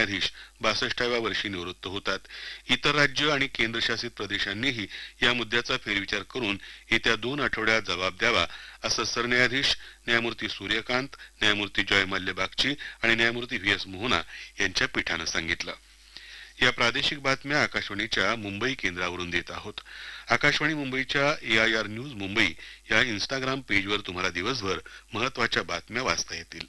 सरन्यायाधीश 62व्या वर्षी निवृत्त होतात. इतर राज्य आणि केंद्रशासित प्रदेशांनीही या मुद्द्याचा फेरविचार करून येत्या 2 आठवड्यात जबाब द्यावा असं सरन्यायाधीश न्यायमूर्ती सूर्यकांत, न्यायमूर्ती जॉय मल्ले बागची आणि न्यायमूर्ती व्ही.एस. मोहना यांच्या पीठानं सांगितलं. या प्रादेशिक बातम्या आकाशवाणीच्या मुंबई केंद्रावरून देत आहोत. आकाशवाणी मुंबईच्या AIR न्यूज मुंबई या इंस्टाग्राम पेजवर तुम्हाला दिवसभर महत्त्वाच्या बातम्या वाचता येतील.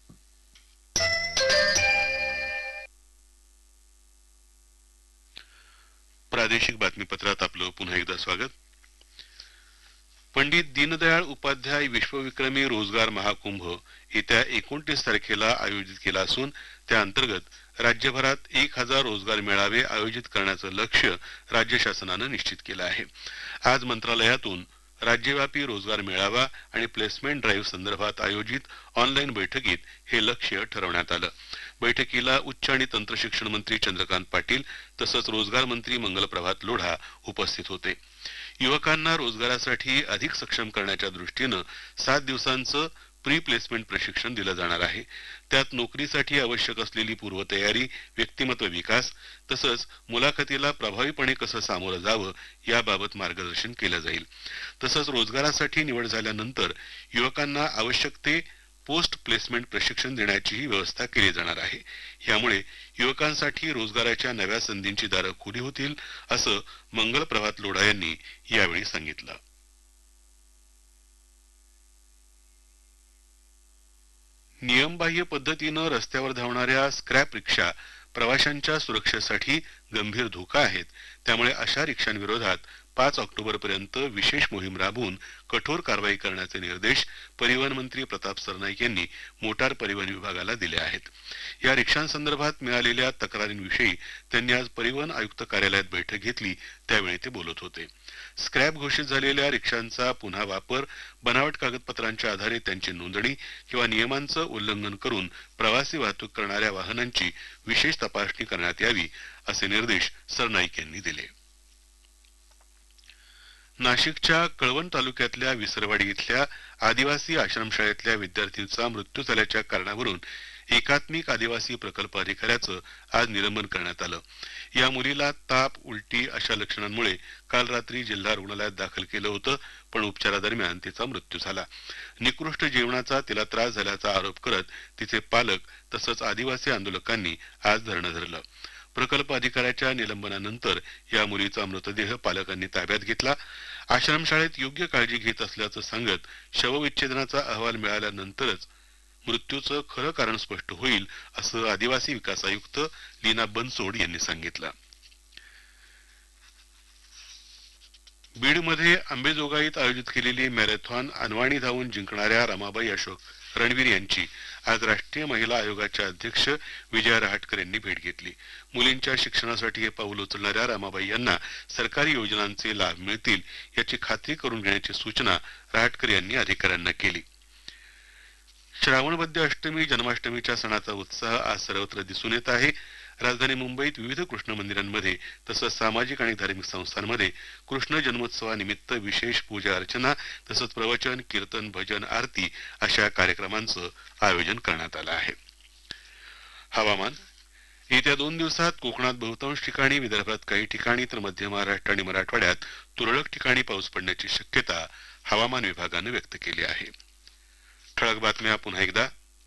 प्रादेशिक बातमीपत्रात आपलं पुन्हा एकदा स्वागत. पंडित दीनदयाळ उपाध्याय विश्वविक्रमी रोजगार महाकुंभ येत्या 29 तारखेला आयोजित केला असून त्या अंतर्गत राज्यभरात 1000 रोजगार मेळावे आयोजित करण्याचं लक्ष्य राज्य शासनानं निश्चित केलं आहे. आज मंत्रालयातून राज्यव्यापी रोजगार मेळावा आणि प्लेसमेंट ड्राईव्ह संदर्भात आयोजित ऑनलाईन बैठकीत हे लक्ष्य ठरवण्यात आलं. बैठकीला उच्च आणि तंत्रशिक्षण मंत्री चंद्रकांत पाटील तसंच रोजगार मंत्री मंगलप्रभात लोढा उपस्थित होते. युवकांना रोजगारासाठी अधिक सक्षम करण्याच्या दृष्टीनं 7 दिवसांचं प्री प्लेसमेंट प्रशिक्षण दिलं जाणार आहे. त्यात नोकरीसाठी आवश्यक असलेली पूर्वतयारी, व्यक्तिमत्व विकास तसंच मुलाखतीला प्रभावीपणे कसं सामोरं जावं याबाबत मार्गदर्शन केलं जाईल. तसंच रोजगारासाठी निवड झाल्यानंतर युवकांना आवश्यक ते पोस्ट प्लेसमेंट प्रशिक्षण देण्याचीही व्यवस्था केली जाणार आहे. यामुळे युवकांसाठी रोजगाराच्या नव्या संधींची दारं खुली होतील असं मंगलप्रभात लोढा यांनी यावेळी सांगितलं. नियमबाह्य पद्धतीनं रस्त्यावर धावणाऱ्या स्क्रॅप रिक्षा प्रवाशांच्या सुरक्षेसाठी गंभीर धोका आहेत. त्यामुळे अशा रिक्षांविरोधात 5 ऑक्टोबरपर्यंत विशेष मोहीम राबवून कठोर कारवाई करण्याचे निर्देश परिवहन मंत्री प्रताप सरनाईक यांनी मोटार परिवहन विभागाला दिले आहेत. या रिक्षांसंदर्भात मिळालेल्या तक्रारींविषयी त्यांनी आज परिवहन आयुक्त कार्यालयात बैठक घेतली त्यावेळी ते बोलत होते. स्क्रॅप घोषित झालेल्या रिक्षांचा पुन्हा वापर, बनावट कागदपत्रांच्या आधारे त्यांची नोंदणी किंवा नियमांचं उल्लंघन करून प्रवासी वाहतूक करणाऱ्या वाहनांची विशेष तपासणी करण्यात यावी असे निर्देश सरनाईक यांनी दिले. नाशिकच्या कळवण तालुक्यातल्या विसरवाडी इथल्या आदिवासी आश्रमशाळेतल्या विद्यार्थींचा मृत्यू झाल्याच्या कारणावरून एकात्मिक आदिवासी प्रकल्प अधिकाऱ्याचं आज निलंबन करण्यात आलं. या मुलीला ताप, उलटी अशा लक्षणांमुळे काल रात्री जिल्हा रुग्णालयात दाखल केलं होतं, पण उपचारादरम्यान तिचा मृत्यू झाला. निकृष्ट जेवणाचा तिला त्रास झाल्याचा आरोप करत तिचे पालक तसंच आदिवासी आंदोलकांनी आज धरणं धरलं. प्रकल्प अधिकाऱ्याच्या निलंबनानंतर या मुलीचा मृतदेह पालकांनी ताब्यात घेतला. आश्रमशाळेत योग्य काळजी घेत असल्याचं सांगत शवविच्छेदनाचा अहवाल मिळाल्यानंतरच मृत्यूचं खरं कारण स्पष्ट होईल असं आदिवासी विकास आयुक्त लीना बनसोड यांनी सांगितलं. बीडमध्ये अंबेजोगाईत आयोजित केलेली मॅरेथॉन अनवाणी धावून जिंकणाऱ्या रमाबाई अशोक रणवीर यांची आज राष्ट्रीय महिला आयोगाच्या अध्यक्ष विजया रहाटकर यांनी भेट घेतली. मुलींच्या शिक्षणासाठी हे पाऊल उचलणाऱ्या रमाबाई यांना सरकारी योजनांचे लाभ मिळतील याची खात्री करून घेण्याची सूचना रहाटकर यांनी अधिकाऱ्यांना केली. श्रावणवद्य अष्टमी जन्माष्टमीच्या सणाचा उत्साह आज सर्वत्र दिसून येत आहे. राजधानी मुंबईत विविध कृष्ण मंदिरांमध्ये तसंच सामाजिक आणि धार्मिक संस्थांमध्ये कृष्ण जन्मोत्सवानिमित्त विशेष पूजा अर्चना तसंच प्रवचन, कीर्तन, भजन, आरती अशा कार्यक्रमांचं आयोजन करण्यात आलं आहे. हवामान. येत्या 2 दिवसात कोकणात बहुतांश ठिकाणी, विदर्भात काही ठिकाणी तर मध्य महाराष्ट्र आणि मराठवाड्यात तुरळक ठिकाणी पाऊस पडण्याची शक्यता हवामान विभागानं व्यक्त केली आहे. ठळक बातम्या पुन्हा एकदा.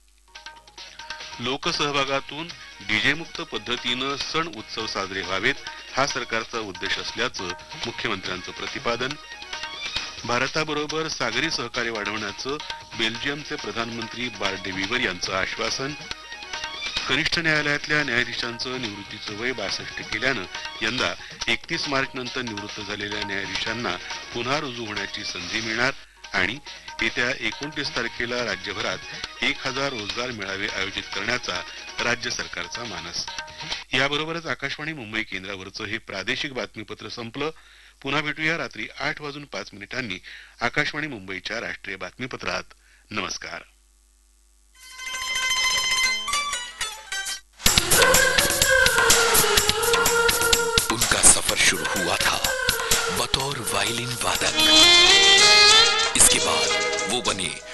लोकसहभागातून डीजे मुक्त पद्धतीनं सण उत्सव साजरे व्हावेत हा सरकारचा उद्देश असल्याचं मुख्यमंत्र्यांचं प्रतिपादन. भारताबरोबर सागरी सहकार्य वाढवण्याचं बेल्जियमचे प्रधानमंत्री बार्ट डे वीवर यांचं आश्वासन. कनिष्ठ न्यायालयातल्या न्यायाधीशांचं निवृत्तीचं वय 62 केल्यानं यंदा 31 मार्च नंतर निवृत्त झालेल्या न्यायाधीशांना पुन्हा रुजू होण्याची संधी मिळणार. आणि येत्या 29 तारखेला राज्यभरात 1000 रोजगार मेळावे आयोजित करण्याचा राज्य सरकारचा मानस. याबरोबरच आकाशवाणी मुंबई केंद्रावरचं हे प्रादेशिक बातमीपत्र संपलं. पुन्हा भेटूया रात्री 8:05 आकाशवाणी मुंबईच्या राष्ट्रीय बातमीपत्रात. नमस्कार. उनका सफर शुरू हुआ था बतौर वायलिन वादक. इसके बाद वो बने